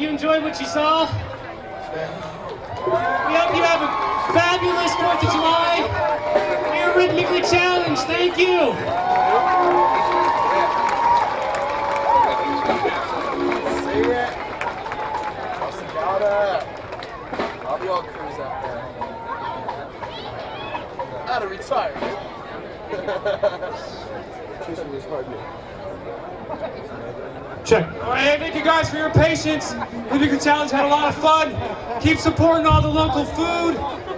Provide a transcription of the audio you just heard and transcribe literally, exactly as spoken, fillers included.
you enjoyed what you saw. We hope you have a fabulous fourth of July. You're rhythmically challenged. Thank you. I'll be on cruise out there. Out of retirement. Check. All right, hey, thank you guys for your patience. Rhythmically Challenge had a lot of fun. Keep supporting all the local food.